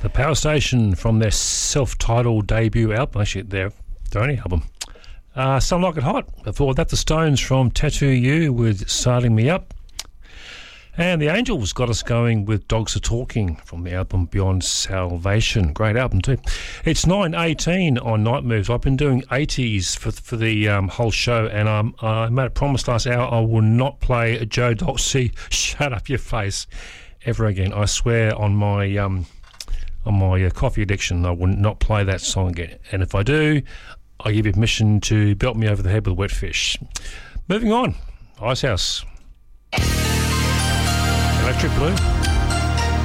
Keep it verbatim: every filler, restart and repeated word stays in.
The Power Station from their self-titled debut album, actually their, their only album. Uh, Some Like It Hot. Before that, the Stones from Tattoo You with Starting Me Up. And the Angels got us going with Dogs Are Talking from the album Beyond Salvation. Great album too. It's nine eighteen on Night Moves. I've been doing eighties for for the um, whole show, and um, I made a promise last hour I will not play a Joe Dolce Shut Up Your Face ever again. I swear on my um, on my uh, coffee addiction I will not play that song again. And if I do, I give you permission to belt me over the head with a wet fish. Moving on, Icehouse. Electric Blue.